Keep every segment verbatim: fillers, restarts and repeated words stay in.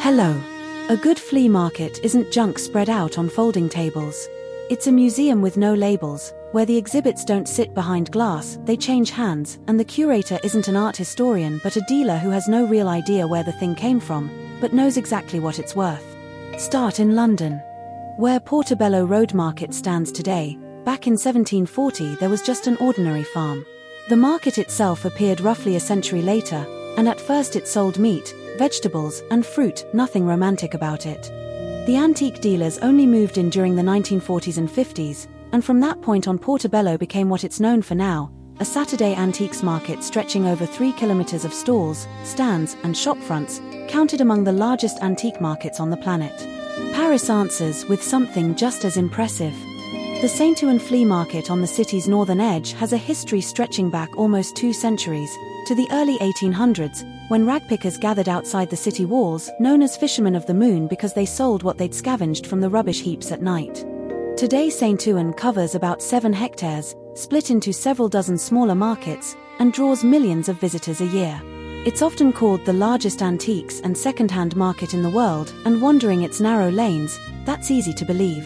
Hello. A good flea market isn't junk spread out on folding tables. It's a museum with no labels, where the exhibits don't sit behind glass, they change hands, and the curator isn't an art historian but a dealer who has no real idea where the thing came from, but knows exactly what it's worth. Start in London. Where Portobello Road Market stands today, back in seventeen forty there was just an ordinary farm. The market itself appeared roughly a century later, and at first it sold meat, vegetables, and fruit, nothing romantic about it. The antique dealers only moved in during the nineteen forties and fifties, and from that point on Portobello became what it's known for now, a Saturday antiques market stretching over three kilometers of stalls, stands, and shopfronts, counted among the largest antique markets on the planet. Paris answers with something just as impressive. The Saint-Ouen Flea Market on the city's northern edge has a history stretching back almost two centuries, to the early eighteen hundreds, when ragpickers gathered outside the city walls, known as fishermen of the moon because they sold what they'd scavenged from the rubbish heaps at night. Today Saint-Ouen covers about seven hectares, split into several dozen smaller markets, and draws millions of visitors a year. It's often called the largest antiques and second-hand market in the world, and wandering its narrow lanes, that's easy to believe.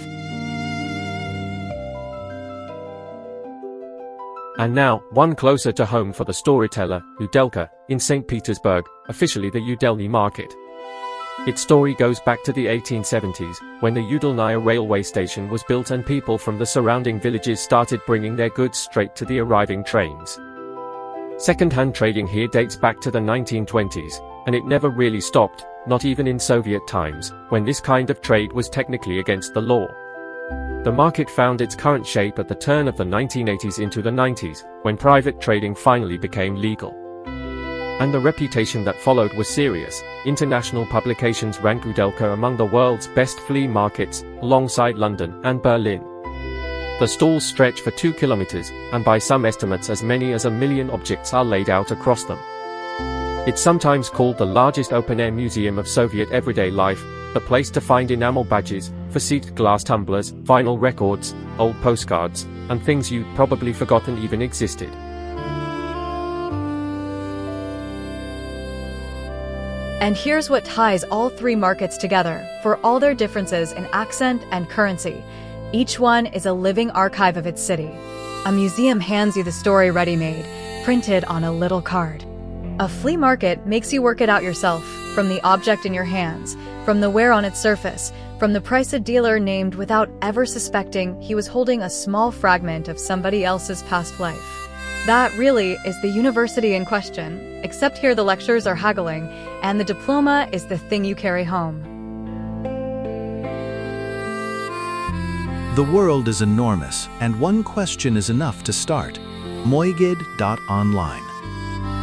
And now, one closer to home for the storyteller, Udelka, in Saint Petersburg, officially the Udelny Market. Its story goes back to the eighteen seventies, when the Udelnaya railway station was built and people from the surrounding villages started bringing their goods straight to the arriving trains. Second-hand trading here dates back to the nineteen twenties, and it never really stopped, not even in Soviet times, when this kind of trade was technically against the law. The market found its current shape at the turn of the nineteen eighties into the nineties, when private trading finally became legal. And the reputation that followed was serious. International publications rank Udelka among the world's best flea markets, alongside London and Berlin. The stalls stretch for two kilometers, and by some estimates as many as a million objects are laid out across them. It's sometimes called the largest open-air museum of Soviet everyday life, the place to find enamel badges, facete glass tumblers, vinyl records, old postcards, and things you'd probably forgotten even existed. And here's what ties all three markets together, for all their differences in accent and currency. Each one is a living archive of its city. A museum hands you the story ready-made, printed on a little card. A flea market makes you work it out yourself, from the object in your hands, from the wear on its surface, from the price a dealer named without ever suspecting he was holding a small fragment of somebody else's past life. That really is the university in question, except here the lectures are haggling, and the diploma is the thing you carry home. The world is enormous, and one question is enough to start. Moigid dot online